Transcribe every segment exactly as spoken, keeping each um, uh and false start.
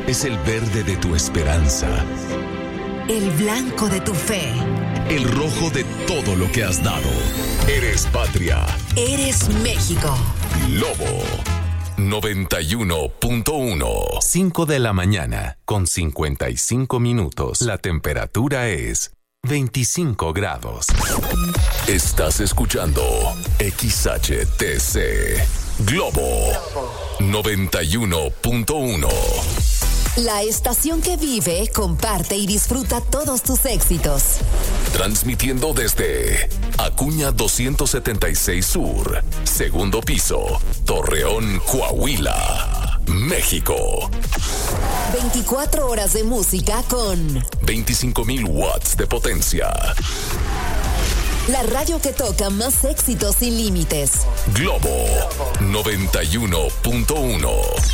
es el verde de tu esperanza, el blanco de tu fe, el rojo de todo lo que has dado. Eres patria. Eres México. Globo noventa y uno punto uno. cinco de la mañana, con cincuenta y cinco minutos. La temperatura es veinticinco grados. Estás escuchando X H T C Globo noventa y uno punto uno. La estación que vive, comparte y disfruta todos tus éxitos. Transmitiendo desde Acuña doscientos setenta y seis Sur, segundo piso, Torreón, Coahuila, México. veinticuatro horas de música con veinticinco mil watts de potencia. La radio que toca más éxitos sin límites. Globo noventa y uno punto uno.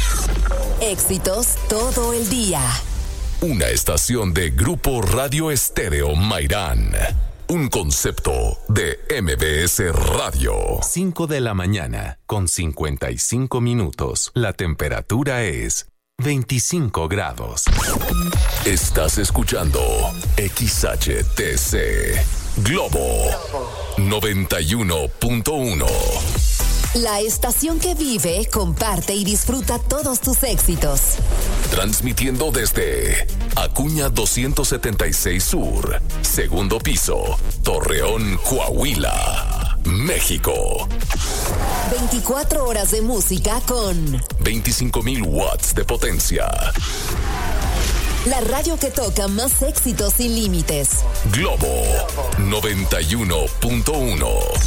Éxitos todo el día. Una estación de Grupo Radio Estéreo Mairán. Un concepto de M B S Radio. cinco de la mañana, con cincuenta y cinco minutos. La temperatura es veinticinco grados. Estás escuchando X H T C Globo noventa y uno punto uno. La estación que vive, comparte y disfruta todos tus éxitos. Transmitiendo desde Acuña doscientos setenta y seis Sur, segundo piso, Torreón, Coahuila, México. veinticuatro horas de música con veinticinco mil watts de potencia. La radio que toca más éxitos sin límites. Globo noventa y uno punto uno.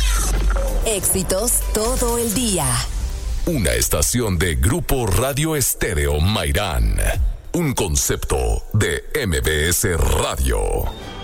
Éxitos todo el día. Una estación de Grupo Radio Estéreo Mairán. Un concepto de M B S Radio.